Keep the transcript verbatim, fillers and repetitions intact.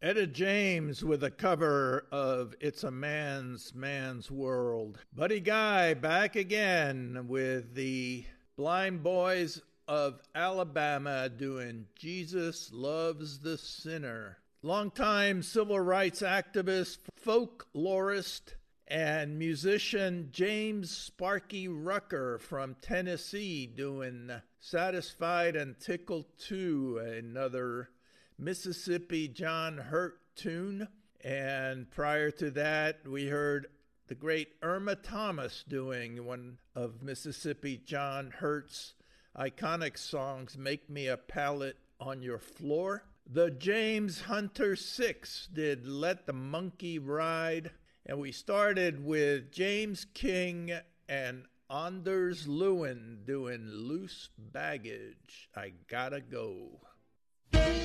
Etta James with a cover of It's a Man's Man's World. Buddy Guy back again with the Blind Boys of Alabama doing Jesus Loves the Sinner. Longtime civil rights activist, folklorist, and musician James Sparky Rucker from Tennessee doing Satisfied and Tickled Too, another Mississippi John Hurt tune. And prior to that, we heard the great Irma Thomas doing one of Mississippi John Hurt's iconic songs, Make Me a Pallet on Your Floor. The James Hunter Six did Let the Monkey Ride. And we started with James King and Anders Lewin doing Loose Baggage, I Gotta Go.